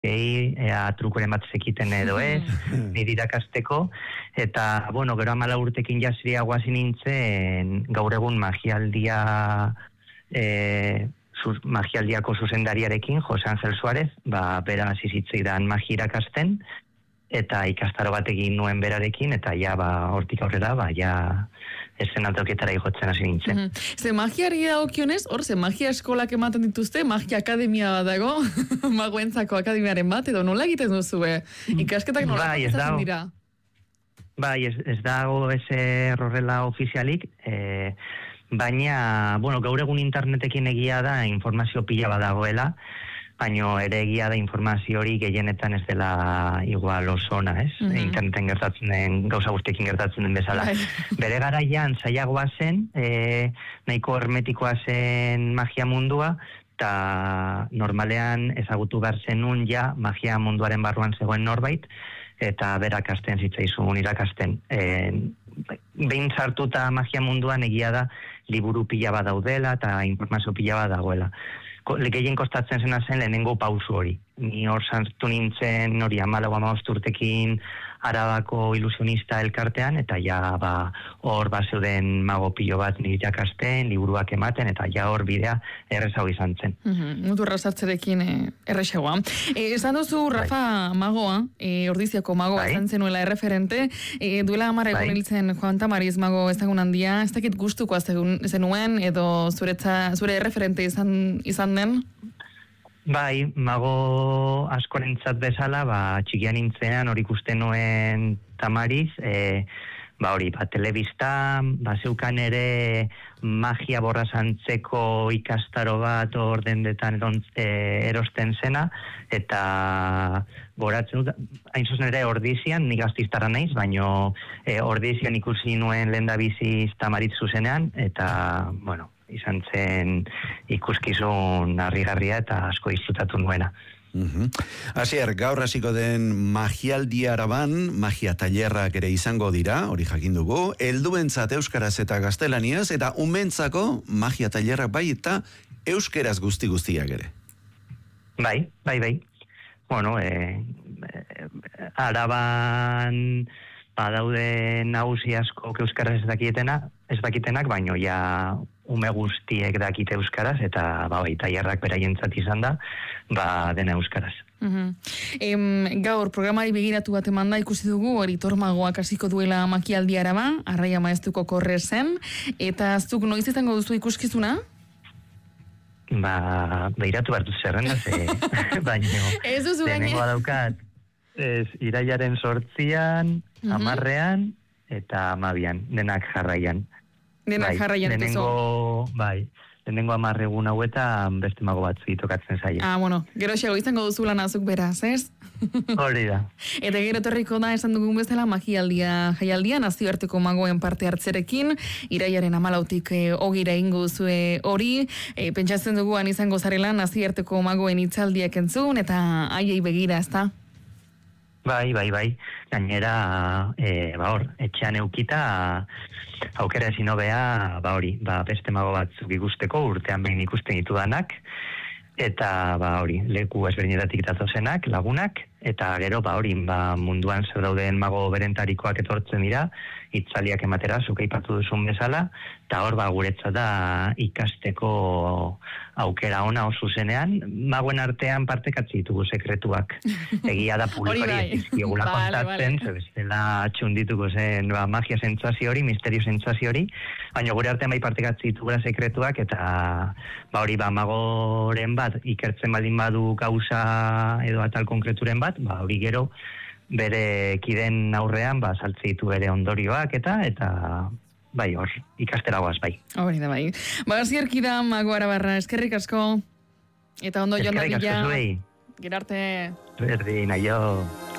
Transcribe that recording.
ea trukoren bat zekiten edo ez, niri irakasteko, eta, bueno, gero 14 urtekin jasiria guazi nintzen, gaur egun magialdiako zuzendariarekin, Jose Angel Suárez, bera hasi zitzaidan magia irakasten, eta ikastaro bat egin nuen berarekin, eta ja, hortik aurrera, ja, eszenatoketara igotzen hasi nintzen. Ze magiari dagokionez, ze magia eskolak ematen dituzte, magia akademia bat dago, magoentzako akademiaren bat, edo nola egiten duzu, ikasketak nola izaten dira? Bai, ez dago ez horrela ofizialik, baina, bueno, gaur egun internetekin egia da informazio pila badagoela, baina ere egia da informazio hori gehienetan ez dela igual oso ona, ez? Interneten gertatzen den, gauza guztiekin gertatzen den bezala. Bere garaian zailagoa zen, nahiko hermetikoa zen magia mundua, eta normalean ezagutu behar zenun ja magia munduaren barruan zegoen norbait, eta berakasten zitzaizun irakasten. Behin sartuta magia munduan egia da liburu pila bat daudela eta informazio pila bat dagoela. Gehien kostatzen zena zen lehenengo pausu hori. Ni hor sartu nintzen hori 14-15 urtekin Arabako ilusionista elkartean, eta ja hor zeuden mago pilo bat nire irakasten, liburuak ematen, eta ja hor bidea errezau izan zen. Muturra sartzerekin errexegoa. Esan duzu, Rafa magoa, Ordiziako magoa izan zenuela erreferente, duela 10 egun hiltzen Juan Tamariz mago ezagun handia, ez dakit gustukoa zenuen, edo zure erreferente izan den? Bai, mago askorentzat bezala, txikian nintzean hori ikusten nuen Tamariz, telebista, zeukan ere magia borrazantzeko ikastaro bat ordendetan erosten zena, eta goratzen dut, hain zuzen ere Ordizian, nik gaztiztara naiz, baina Ordizian ikusi nuen lehendabiziz Tamariz zuzenean, eta, bueno, izan zen ikuskizun harrigarria eta asko disfrutatu nuena. Asier, gaur hasiko den magialdi Araban, magia tailerrak ere izango dira, hori jakin dugu, helduentzat euskaraz eta gaztelaniaz, eta umeentzako magia tailerrak bai eta euskaraz guztiak ere. Bai. Bueno, Araban badaude nagusi asko euskaraz ez dakitenak, baino ja ume guztiek dakite euskaraz, eta tailerrak beraientzat izan da, dena euskaraz. Gaur programari begiratu bat emanda ikusi dugu, hori tormagoak hasiko duela makialdi Araba, Arraia Maestuko Korrezen, eta zuk noiz izango duzu ikuskizuna? Begiratu hartu zerrenda, baino denengoa daukat, irailaren 8an, 10ean, eta 12an, denak jarraian. Denak jarraian duzu. Lehenengo 10 egun hauetan beste mago batzu tokatzen zaila. Bueno, gero xego izango duzu lan azuk beraz, ez? Hori da. Eta gero torriko da, esan dugun bezala, jaialdia, nazioarteko magoen parte hartzerekin, irailaren 14tik 20 egingo duzue hori, pentsatzen duguan izango zarela nazioarteko magoen hitzaldiak entzun, eta haiei begira, ezta? Bai. Gainera, etxean eukita, aukera ezin hobea, beste mago batzuk ikusteko, urtean behin ikusten ditudanak, eta leku ezberdinetatik datozenak, lagunak, eta gero munduan zer dauden mago berentarikoak etortzen dira, hitzaldiak ematera, zuk aipatu duzun bezala, eta hor guretzat da ikasteko aukera ona oso zenean, magoen artean partekatzi ditugu sekretuak. Egia da publikoari ezizkiogula kontatzen, zebestela txundituko zen magia sentsazio hori, misterio sentsazio hori, baina gure artean partekatzi ditugula sekretuak, eta magoren bat ikertzen baldin badu gauza edo atal konkreturen bat, hori gero bere kiden aurrean saltze ditu bere ondorioak eta hor, ikasteragoaz bai. Hori da bai. Asier Kida, mago Arabarra, eskerrik asko. Eta ondo joan da bila. Eskerrik asko zuei. Gerarte. Berdin, aio.